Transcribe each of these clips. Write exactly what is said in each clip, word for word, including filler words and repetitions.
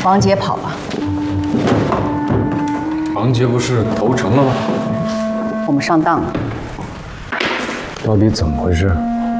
王杰跑了。 王杰不是投诚了吗？ 我们上当了。 到底怎么回事？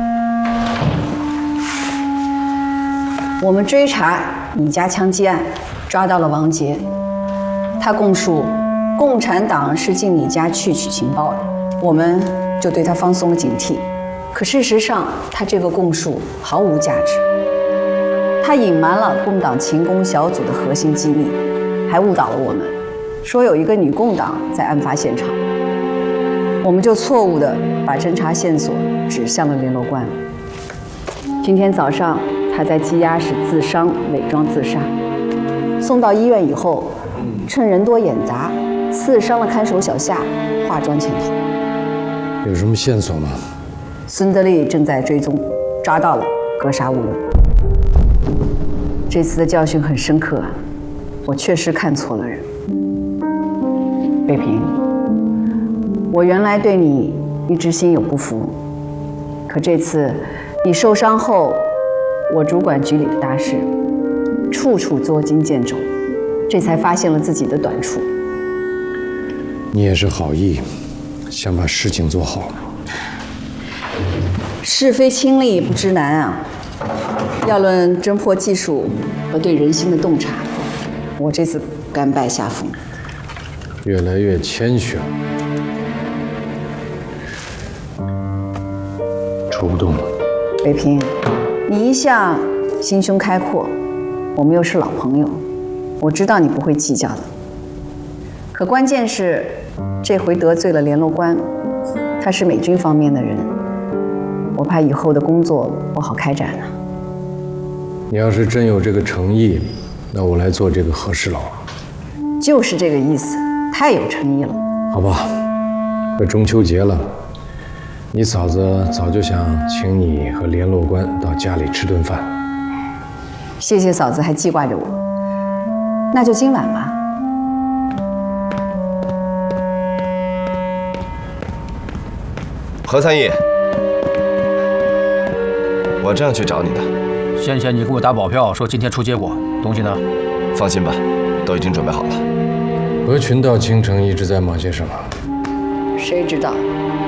我们追查李家枪击案，抓到了王杰。他供述，共产党是进你家去取情报的，我们就对他放松了警惕。可事实上，他这个供述毫无价值。他隐瞒了共党勤工小组的核心机密，还误导了我们，说有一个女共党在案发现场。我们就错误地把侦查线索指向了联络官。今天早上，他在羁押室自伤，伪装自杀。送到医院以后，趁人多眼杂，刺伤了看守小夏，化妆潜逃。 有什么线索吗？ 孙德利正在追踪，抓到了，格杀勿论。这次的教训很深刻，我确实看错了人。北平，我原来对你一直心有不服，可这次你受伤后，我主管局里的大事，处处捉襟见肘，这才发现了自己的短处。 你也是好意，想把事情做好。 是非亲历不知难啊！要论侦破技术和对人心的洞察，我这次甘拜下风。 越来越谦虚了。出不动了。 北平，你一向心胸开阔，我们又是老朋友，我知道你不会计较的。可关键是，这回得罪了联络官，他是美军方面的人，我怕以后的工作不好开展啊。 你要是真有这个诚意，那我来做这个和事佬。 就是这个意思，太有诚意了。 好吧，快中秋节了，你嫂子早就想请你和联络官到家里吃顿饭。 谢谢嫂子还记挂着我，那就今晚吧。 何参议，我这样去找你的。 先前你给我打保票说今天出结果，东西呢？ 放心吧，都已经准备好了。 何群到京城一直在忙些什么？ 谁知道？